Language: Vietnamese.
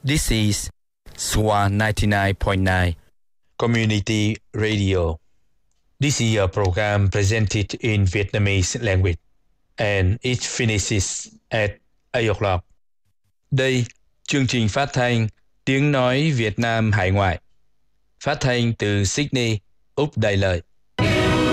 This is SWA 99.9 Community Radio. This is a program presented in Vietnamese language and it finishes at 8 o'clock. Đây, chương trình phát thanh Tiếng nói Việt Nam hải ngoại, phát thanh từ Sydney, Úc Đại Lợi.